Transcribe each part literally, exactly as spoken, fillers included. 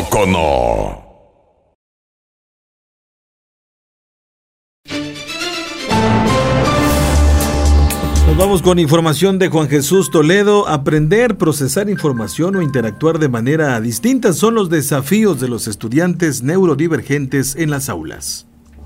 Socono. Nos vamos con información de Juan Jesús Toledo. Aprender, procesar información o interactuar de manera distinta son los desafíos de los estudiantes neurodivergentes en las aulas.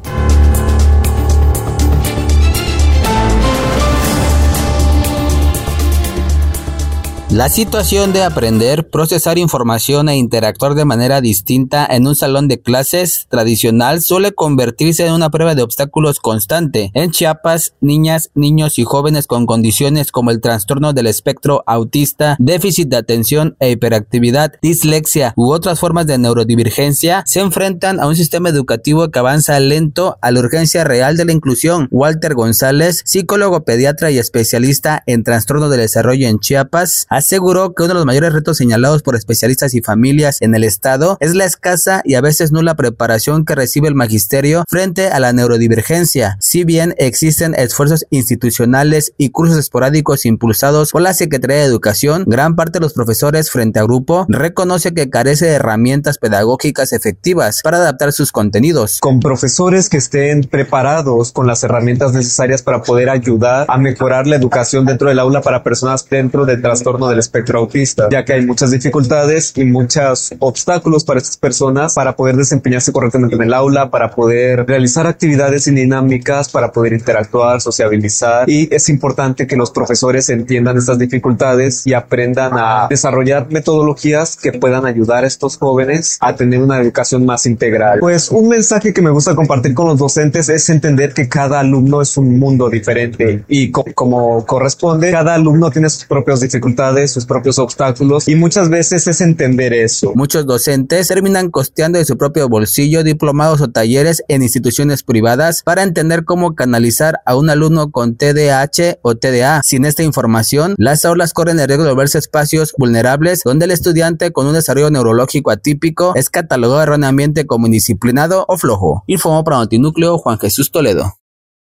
La situación de aprender, procesar información e interactuar de manera distinta en un salón de clases tradicional suele convertirse en una prueba de obstáculos constante. En Chiapas, niñas, niños y jóvenes con condiciones como el trastorno del espectro autista, déficit de atención e hiperactividad, dislexia u otras formas de neurodivergencia se enfrentan a un sistema educativo que avanza lento a la urgencia real de la inclusión. Walter González, psicólogo pediatra y especialista en trastorno del desarrollo en Chiapas, aseguró que uno de los mayores retos señalados por especialistas y familias en el estado es la escasa y a veces nula preparación que recibe el magisterio frente a la neurodivergencia. Si bien existen esfuerzos institucionales y cursos esporádicos impulsados por la Secretaría de Educación, gran parte de los profesores frente a grupo reconoce que carece de herramientas pedagógicas efectivas para adaptar sus contenidos. Con profesores que estén preparados con las herramientas necesarias para poder ayudar a mejorar la educación dentro del aula para personas dentro del trastorno del espectro autista, ya que hay muchas dificultades y muchos obstáculos para estas personas para poder desempeñarse correctamente en el aula, para poder realizar actividades y dinámicas, para poder interactuar, sociabilizar, y es importante que los profesores entiendan estas dificultades y aprendan a desarrollar metodologías que puedan ayudar a estos jóvenes a tener una educación más integral. Pues un mensaje que me gusta compartir con los docentes es entender que cada alumno es un mundo diferente y co- como corresponde, cada alumno tiene sus propias dificultades, sus propios obstáculos, y muchas veces es entender eso. Muchos docentes terminan costeando de su propio bolsillo diplomados o talleres en instituciones privadas para entender cómo canalizar a un alumno con T D A H o T D A. Sin esta información, las aulas corren el riesgo de volverse espacios vulnerables donde el estudiante con un desarrollo neurológico atípico es catalogado erróneamente como indisciplinado o flojo. Informó para Notinúcleo Juan Jesús Toledo.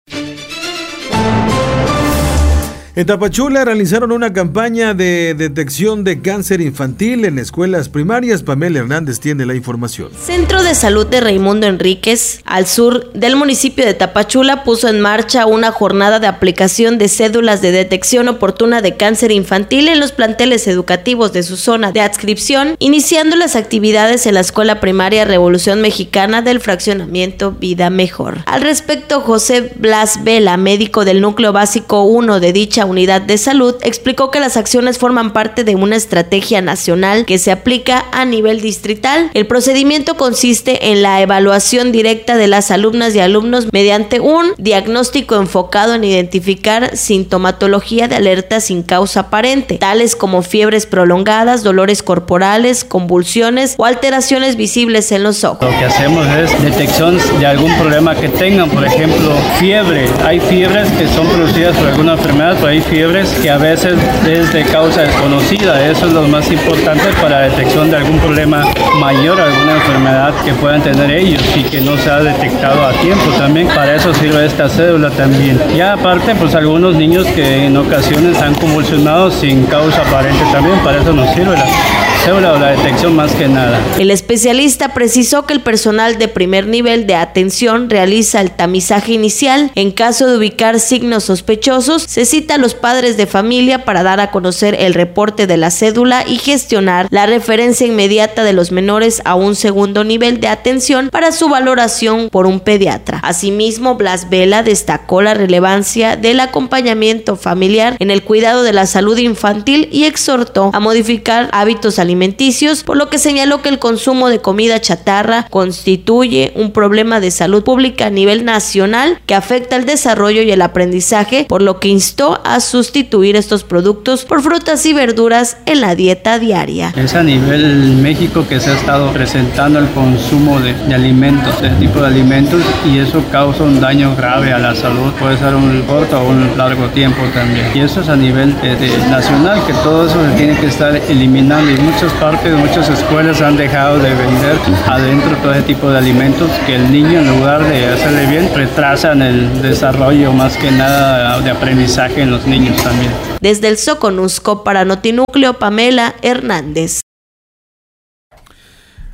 En Tapachula realizaron una campaña de detección de cáncer infantil en escuelas primarias. Pamela Hernández tiene la información. Centro de Salud de Raimundo Enríquez, al sur del municipio de Tapachula, puso en marcha una jornada de aplicación de cédulas de detección oportuna de cáncer infantil en los planteles educativos de su zona de adscripción, iniciando las actividades en la escuela primaria Revolución Mexicana del fraccionamiento Vida Mejor. Al respecto, José Blas Vela, médico del núcleo básico uno de dicha unidad de salud, explicó que las acciones forman parte de una estrategia nacional que se aplica a nivel distrital. El procedimiento consiste en la evaluación directa de las alumnas y alumnos mediante un diagnóstico enfocado en identificar sintomatología de alerta sin causa aparente, tales como fiebres prolongadas, dolores corporales, convulsiones o alteraciones visibles en los ojos. Lo que hacemos es detección de algún problema que tengan, por ejemplo, fiebre. Hay fiebres que son producidas por alguna enfermedad, pero hay fiebres que a veces es de causa desconocida. Eso es lo más importante para la detección de algún problema mayor, alguna enfermedad que puedan tener ellos y que no se ha detectado a tiempo. También para eso sirve esta cédula también. Ya aparte, pues algunos niños que en ocasiones han convulsionado sin causa aparente también, para eso nos sirve la cédula o la detección más que nada. El especialista precisó que el personal de primer nivel de atención realiza el tamizaje inicial. En caso de ubicar signos sospechosos, se cita a los padres de familia para dar a conocer el reporte de la cédula y gestionar la referencia inmediata de los menores a un segundo nivel de atención para su valoración por un pediatra. Asimismo, Blas Vela destacó la relevancia del acompañamiento familiar en el cuidado de la salud infantil y exhortó a modificar hábitos alimenticios, por lo que señaló que el consumo de comida chatarra constituye un problema de salud pública a nivel nacional que afecta el desarrollo y el aprendizaje, por lo que instó a sustituir estos productos por frutas y verduras en la dieta diaria. Es a nivel México que se ha estado presentando el consumo de, de alimentos, de tipo de alimentos, y eso causa un daño grave a la salud, puede ser un corto o un largo tiempo también. Y eso es a nivel de, de nacional, que todo eso se tiene que estar eliminando, y muchas partes, muchas escuelas han dejado de vender adentro todo ese tipo de alimentos que el niño, en lugar de hacerle bien, retrasan el desarrollo más que nada de aprendizaje en los niños también. Desde el Soconusco para Notinúcleo, Pamela Hernández.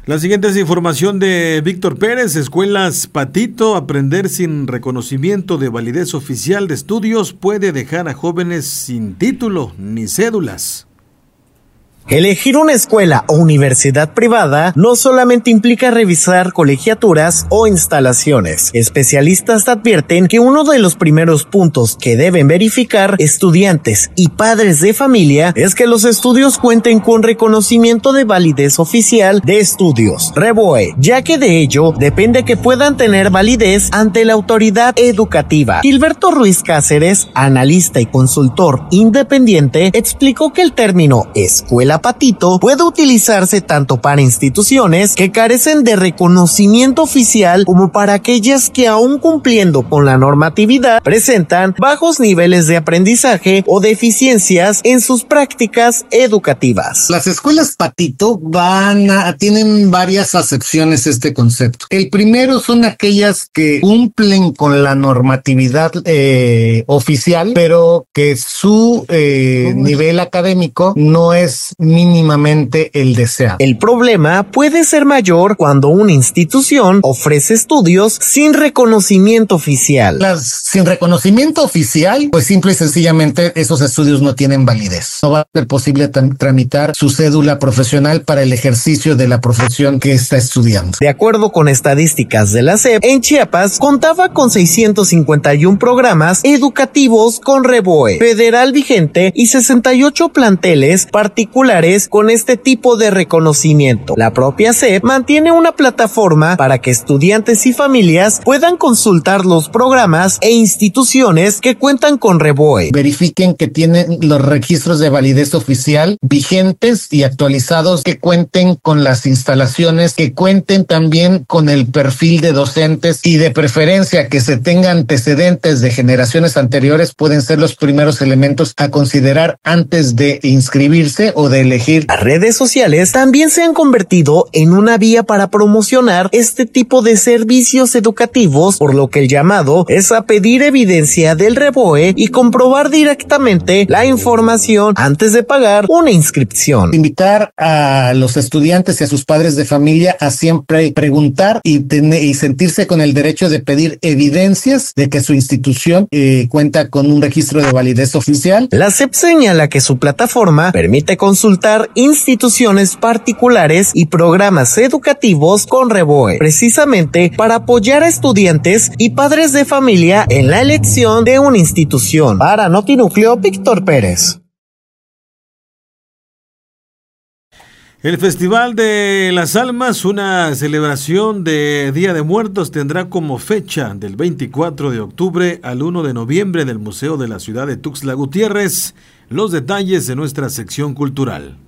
La siguiente es información de Víctor Pérez. Escuelas Patito, aprender sin reconocimiento de validez oficial de estudios puede dejar a jóvenes sin título ni cédulas. Elegir una escuela o universidad privada no solamente implica revisar colegiaturas o instalaciones. Especialistas advierten que uno de los primeros puntos que deben verificar estudiantes y padres de familia es que los estudios cuenten con reconocimiento de validez oficial de estudios, REVOE, ya que de ello depende que puedan tener validez ante la autoridad educativa. Gilberto Ruiz Cáceres, analista y consultor independiente, explicó que el término escuela Patito puede utilizarse tanto para instituciones que carecen de reconocimiento oficial como para aquellas que, aún cumpliendo con la normatividad, presentan bajos niveles de aprendizaje o deficiencias en sus prácticas educativas. Las escuelas Patito van a, tienen varias acepciones este concepto. El primero son aquellas que cumplen con la normatividad eh, oficial, pero que su eh, nivel académico no es mínimamente el deseado. El problema puede ser mayor cuando una institución ofrece estudios sin reconocimiento oficial. Las sin reconocimiento oficial, pues simple y sencillamente esos estudios no tienen validez. No va a ser posible tam- tramitar su cédula profesional para el ejercicio de la profesión que está estudiando. De acuerdo con estadísticas de la S E P, en Chiapas contaba con seiscientos cincuenta y uno programas educativos con REVOE federal vigente y sesenta y ocho planteles particulares con este tipo de reconocimiento. La propia S E P mantiene una plataforma para que estudiantes y familias puedan consultar los programas e instituciones que cuentan con REVOE. Verifiquen que tienen los registros de validez oficial vigentes y actualizados, que cuenten con las instalaciones, que cuenten también con el perfil de docentes y de preferencia que se tengan antecedentes de generaciones anteriores. Pueden ser los primeros elementos a considerar antes de inscribirse o de elegir. Las redes sociales también se han convertido en una vía para promocionar este tipo de servicios educativos, por lo que el llamado es a pedir evidencia del REVOE y comprobar directamente la información antes de pagar una inscripción. Invitar a los estudiantes y a sus padres de familia a siempre preguntar y, tener, y sentirse con el derecho de pedir evidencias de que su institución eh, cuenta con un registro de validez oficial. La S E P señala que su plataforma permite consultar instituciones particulares y programas educativos con REVOE, precisamente para apoyar a estudiantes y padres de familia en la elección de una institución. Para Notinúcleo, Víctor Pérez. El Festival de las Almas, una celebración de Día de Muertos, tendrá como fecha del veinticuatro de octubre al uno de noviembre en el Museo de la Ciudad de Tuxtla Gutiérrez. Los detalles de nuestra sección cultural.